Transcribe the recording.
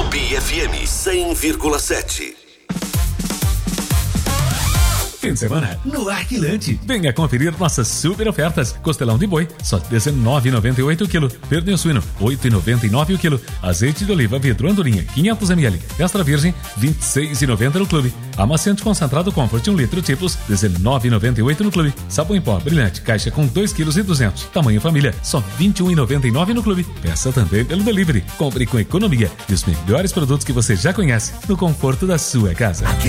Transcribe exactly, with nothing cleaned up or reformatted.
Tupi F M cem vírgula sete. Fim de semana no Arquilante. Venha conferir nossas super ofertas. Costelão de boi, só dezenove reais e noventa e oito centavos o quilo. Pernil suíno, oito reais e noventa e nove centavos o quilo. Azeite de oliva vidro andorinha, quinhentos mililitros. Extra virgem, vinte e seis reais e noventa centavos no clube. Amaciante concentrado Comfort um litro tipos, dezenove reais e noventa e oito centavos no clube. Sabão em pó brilhante, caixa com dois quilos e duzentos. Tamanho família, só vinte e um reais e noventa e nove centavos no clube. Peça também pelo delivery. Compre com economia e os melhores produtos que você já conhece no conforto da sua casa.